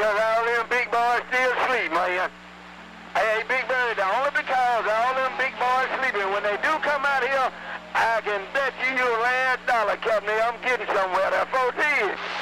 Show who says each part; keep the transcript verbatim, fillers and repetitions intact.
Speaker 1: because all them big boys still sleep, man. Hey, Big Bird, only because all them big boys sleeping. When they do come out here, I can bet you you'll land dollar, Captain. I'm getting somewhere there. fourteen.